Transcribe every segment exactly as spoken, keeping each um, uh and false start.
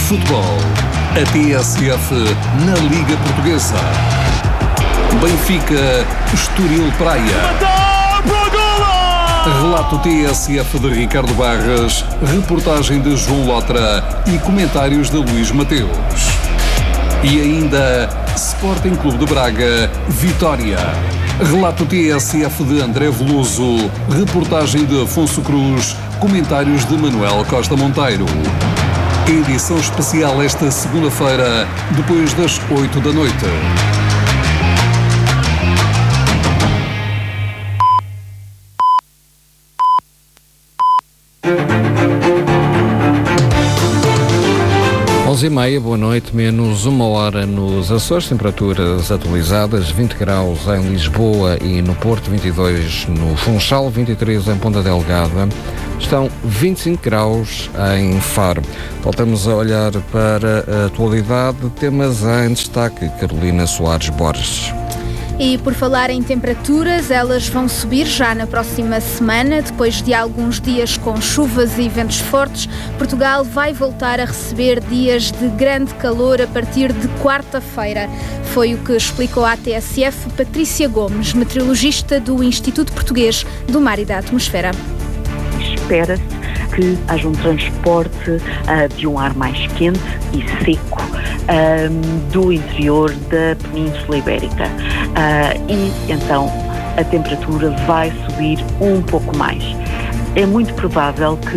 Futebol. A T S F na Liga Portuguesa. Benfica, Estoril Praia. Relato T S F de Ricardo Barras, reportagem de João Lotra e comentários de Luís Mateus. E ainda Sporting Clube de Braga, Vitória. Relato T S F de André Veloso, reportagem de Afonso Cruz, comentários de Manuel Costa Monteiro. Edição especial esta segunda-feira, depois das oito da noite. onze e meia, boa noite, menos uma hora nos Açores, temperaturas atualizadas, vinte graus em Lisboa e no Porto, vinte e dois no Funchal, vinte e três em Ponta Delgada, estão vinte e cinco graus em Faro. Voltamos a olhar para a atualidade, temas em destaque, Carolina Soares Borges. E por falar em temperaturas, elas vão subir já na próxima semana. Depois de alguns dias com chuvas e ventos fortes, Portugal vai voltar a receber dias de grande calor a partir de quarta-feira. Foi o que explicou à T S F Patrícia Gomes, meteorologista do Instituto Português do Mar e da Atmosfera. Espera-se que haja um transporte uh, de um ar mais quente e seco um, do interior da Península Ibérica uh, e então a temperatura vai subir um pouco mais. É muito provável que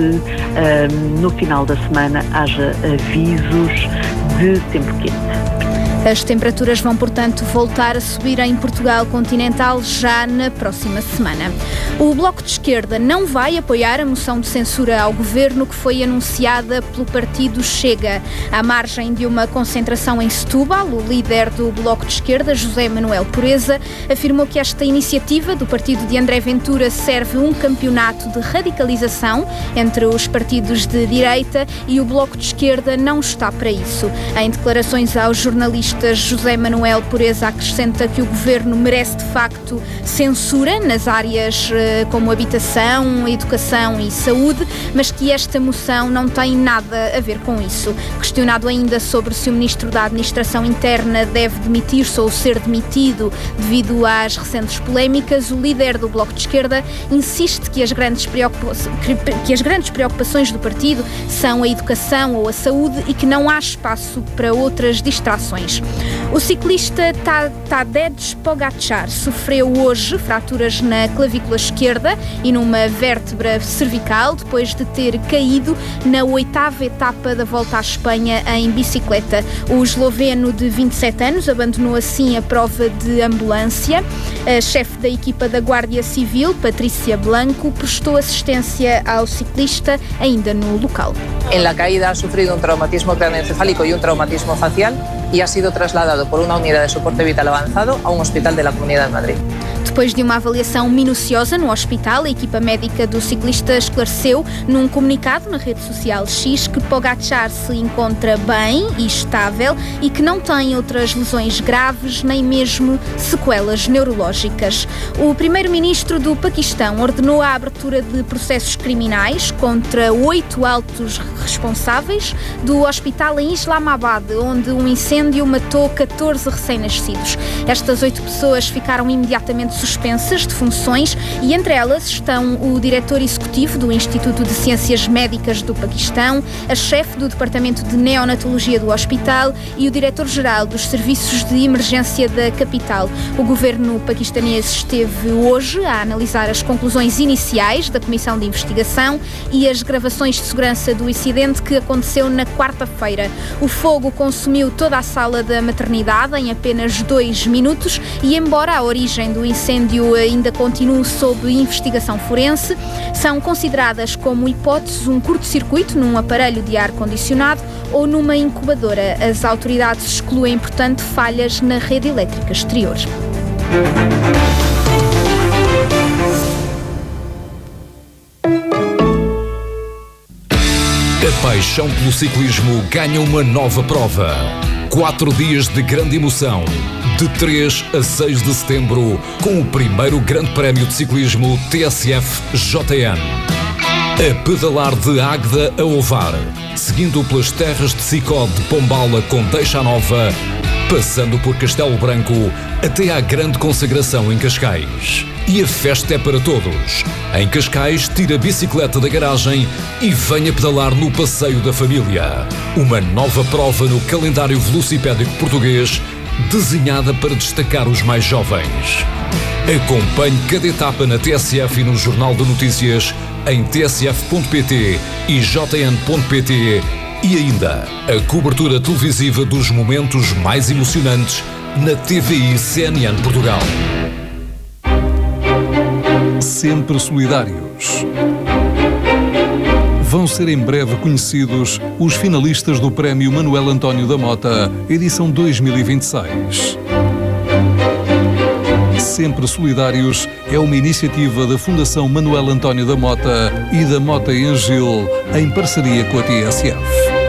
um, no final da semana haja avisos de tempo quente. As temperaturas vão, portanto, voltar a subir em Portugal continental já na próxima semana. O Bloco de Esquerda não vai apoiar a moção de censura ao governo que foi anunciada pelo partido Chega. À margem de uma concentração em Setúbal, o líder do Bloco de Esquerda, José Manuel Pureza, afirmou que esta iniciativa do partido de André Ventura serve um campeonato de radicalização entre os partidos de direita e o Bloco de Esquerda não está para isso. Em declarações aos jornalistas, José Manuel Pureza acrescenta que o governo merece de facto censura nas áreas uh, como habitação, educação e saúde, mas que esta moção não tem nada a ver com isso. Questionado ainda sobre se o ministro da Administração Interna deve demitir-se ou ser demitido devido às recentes polémicas, o líder do Bloco de Esquerda insiste que as grandes, preocupa- que as grandes preocupações do partido são a educação ou a saúde e que não há espaço para outras distrações. O ciclista Tadej Pogačar sofreu hoje fraturas na clavícula esquerda e numa vértebra cervical depois de ter caído na oitava etapa da Volta à Espanha em bicicleta. O esloveno de vinte e sete anos abandonou assim a prova de ambulância. A chefe da equipa da Guardia Civil, Patrícia Blanco, prestou assistência ao ciclista ainda no local. En la caída ha sufrido un traumatismo craneoencefálico y un traumatismo facial y ha sido trasladado por una unidad de soporte vital avanzado a un hospital de la Comunidad de Madrid. Depois de uma avaliação minuciosa no hospital, a equipa médica do ciclista esclareceu num comunicado na rede social X que Pogačar se encontra bem e estável e que não tem outras lesões graves nem mesmo sequelas neurológicas. O primeiro-ministro do Paquistão ordenou a abertura de processos criminais contra oito altos responsáveis do hospital em Islamabad, onde um incêndio matou catorze recém-nascidos. Estas oito pessoas ficaram imediatamente suspensas de funções e entre elas estão o diretor executivo do Instituto de Ciências Médicas do Paquistão, a chefe do Departamento de Neonatologia do hospital e o diretor-geral dos Serviços de Emergência da capital. O governo paquistanês esteve hoje a analisar as conclusões iniciais da Comissão de Investigação e as gravações de segurança do incidente que aconteceu na quarta-feira. O fogo consumiu toda a sala da maternidade em apenas dois minutos e, embora a origem do incêndio ainda continue sob investigação forense, são consideradas como hipóteses um curto-circuito num aparelho de ar-condicionado ou numa incubadora. As autoridades excluem, portanto, falhas na rede elétrica exterior. A paixão pelo ciclismo ganha uma nova prova. Quatro dias de grande emoção, de três a seis de setembro, com o primeiro Grande Prémio de Ciclismo T S F J N. A pedalar de Águeda a Ovar, seguindo pelas terras de Sicó de Pombala com Deixa Nova, passando por Castelo Branco até à grande consagração em Cascais. E a festa é para todos. Em Cascais, tira a bicicleta da garagem e venha pedalar no Passeio da Família. Uma nova prova no calendário velocipédico português, desenhada para destacar os mais jovens. Acompanhe cada etapa na T S F e no Jornal de Notícias, em t s f ponto p t e j n ponto p t, e ainda a cobertura televisiva dos momentos mais emocionantes na T V I C N N Portugal. Sempre solidários. Vão ser em breve conhecidos os finalistas do Prémio Manuel António da Mota, edição dois mil e vinte e seis. Sempre Solidários é uma iniciativa da Fundação Manuel António da Mota e da Mota em Gil, em parceria com a T S F.